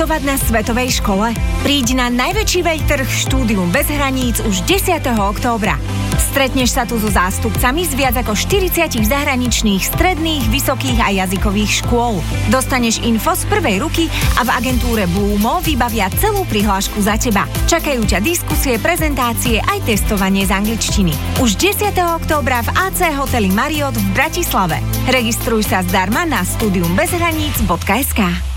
študovať na svetovej škole? Príď na najväčší veľtrh Štúdium bez hraníc už 10. októbra. Stretneš sa tu so zástupcami z viac ako 40 zahraničných, stredných, vysokých a jazykových škôl. Dostaneš info z prvej ruky a v agentúre Blumo vybavia celú prihlášku za teba. Čakajú ťa diskusie, prezentácie aj testovanie z angličtiny. Už 10. októbra v AC hoteli Marriott v Bratislave. Registruj sa zdarma na studiumbezhranic.sk.